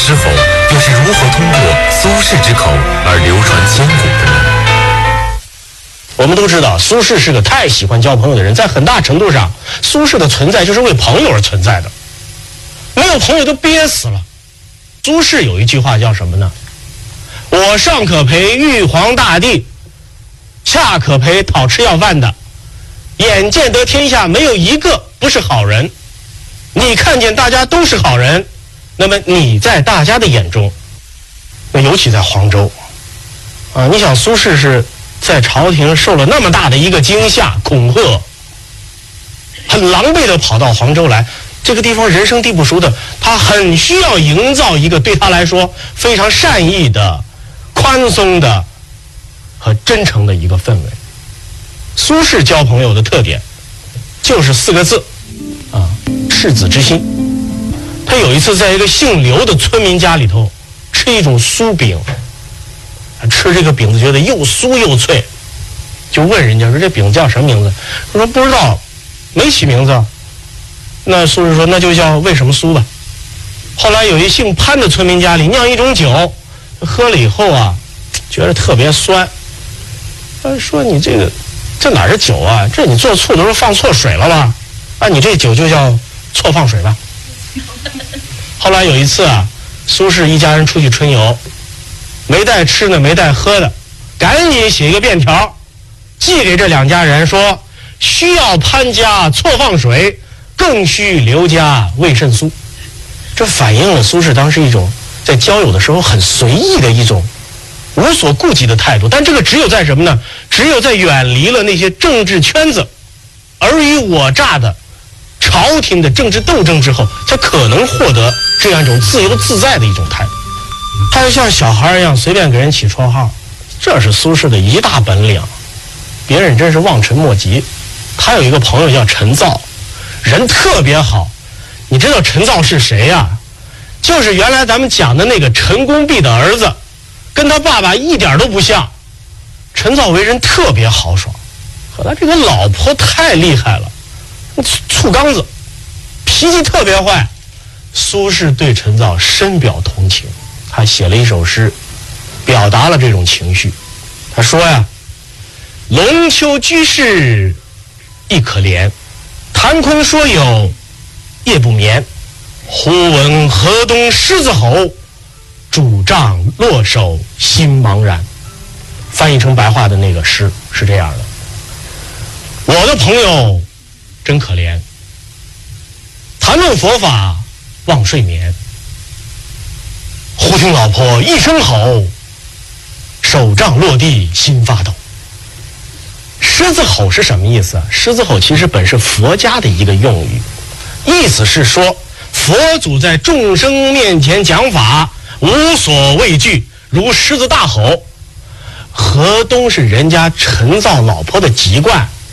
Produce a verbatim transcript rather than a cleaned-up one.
之后，又是如何通过苏轼之口而流传千古的呢？ 我们都知道，苏轼是个太喜欢交朋友的人，在很大程度上，苏轼的存在就是为朋友而存在的。没有朋友都憋死了。苏轼有一句话叫什么呢？我上可陪玉皇大帝，下可陪讨吃要饭的，眼见得天下没有一个不是好人。你看见大家都是好人，那么你在大家的眼中，那尤其在黄州啊，你想苏轼是在朝廷受了那么大的一个惊吓恐吓，很狼狈的跑到黄州来，这个地方人生地不熟的，他很需要营造一个对他来说非常善意的、宽松的和真诚的一个氛围。苏轼交朋友的特点就是四个字啊，赤子之心。他有一次在一个姓刘的村民家里头吃一种酥饼，吃这个饼子觉得又酥又脆，就问人家说这饼叫什么名字？他说不知道，没起名字。那苏轼说那就叫为什么酥吧。后来有一姓潘的村民家里酿一种酒，喝了以后啊觉得特别酸，他说你这个这哪是酒啊，这你做醋都是放错水了吧，啊你这酒就叫错放水吧。后来有一次啊，苏轼一家人出去春游，没带吃的没带喝的，赶紧写一个便条寄给这两家人，说需要潘家错放水，更需刘家味甚酥。这反映了苏轼当时一种在交友的时候很随意的一种无所顾忌的态度。但这个只有在什么呢？只有在远离了那些政治圈子尔虞我诈的朝廷的政治斗争之后，才可能获得这样一种自由自在的一种态度。他就像小孩一样随便给人起绰号，这是苏轼的一大本领，别人真是望尘莫及。他有一个朋友叫陈造，人特别好。你知道陈造是谁呀？就是原来咱们讲的那个陈公弼的儿子，跟他爸爸一点都不像。陈造为人特别豪爽，可他这个老婆太厉害了，醋缸子，脾气特别坏。苏轼对陈造深表同情，他写了一首诗表达了这种情绪。他说呀，龙丘居士亦可怜，谈空说有夜不眠，忽闻河东狮子吼，拄杖落手心茫然。翻译成白话的那个诗是这样的：我的朋友真可怜，谈论佛法忘睡眠，忽听老婆一声吼，手杖落地心发抖。狮子吼是什么意思啊？狮子吼其实本是佛家的一个用语，意思是说佛祖在众生面前讲法无所畏惧，如狮子大吼。河东是人家陈造老婆的籍贯，